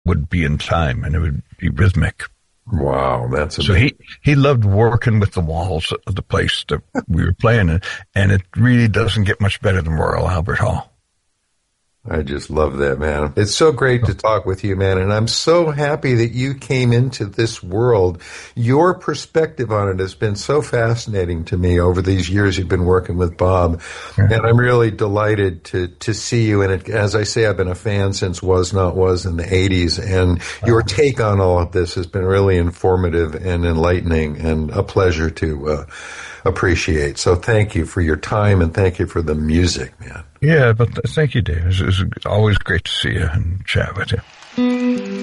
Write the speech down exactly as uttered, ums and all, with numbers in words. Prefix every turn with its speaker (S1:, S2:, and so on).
S1: would be in time, and it would be rhythmic.
S2: Wow, that's
S1: so he he loved working with the walls of the place that we were playing in, and it really doesn't get much better than Royal Albert Hall.
S2: I just love that, man. It's so great to talk with you, man, and I'm so happy that you came into this world. Your perspective on it has been so fascinating to me over these years you've been working with Bob, and I'm really delighted to to see you. And it, as I say, I've been a fan since Was Not Was in the eighties, and your take on all of this has been really informative and enlightening, and a pleasure to uh, appreciate. So thank you for your time, and thank you for the music, man.
S1: Yeah, but th- thank you, Dave. It's, it's always great to see you and chat with you.